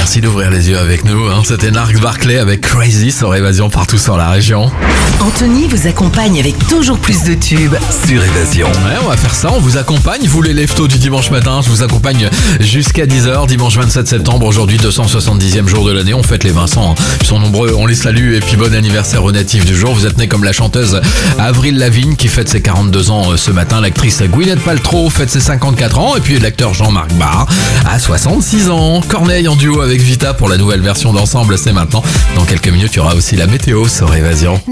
Merci d'ouvrir les yeux avec nous. C'était Narc Barclay avec Crazy sur Évasion partout sur la région. Anthony vous accompagne avec toujours plus de tubes. Sur Évasion. Ouais, on va faire ça, on vous accompagne, vous les leftos du dimanche matin, je vous accompagne jusqu'à 10h, dimanche 27 septembre, aujourd'hui 270e jour de l'année, on fête les Vincent, ils sont nombreux, on les salue, et puis bon anniversaire au natif du jour, vous êtes nés comme la chanteuse Avril Lavigne qui fête ses 42 ans ce matin, l'actrice Gwyneth Paltrow fête ses 54 ans, et puis l'acteur Jean-Marc Barr a 66 ans, Corneille en duo avec Vita pour la nouvelle version d'Ensemble, c'est maintenant, dans quelques minutes il y aura aussi la météo sur Évasion.